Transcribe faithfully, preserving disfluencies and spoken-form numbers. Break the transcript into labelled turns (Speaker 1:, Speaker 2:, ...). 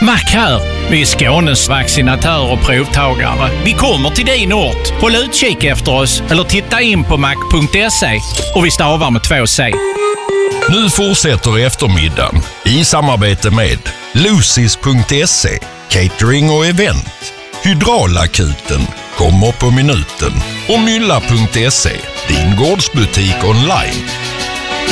Speaker 1: Mac här. Vi är Skånes vaccinatörer och provtagare. Vi kommer till din ort. Håll utkik efter oss eller titta in på mac punkt se och vi stavar med två C.
Speaker 2: Nu fortsätter eftermiddagen i samarbete med Lucis punkt se, catering och event. Hydraulakuten kommer på minuten och Mylla punkt se, din gårdsbutik online.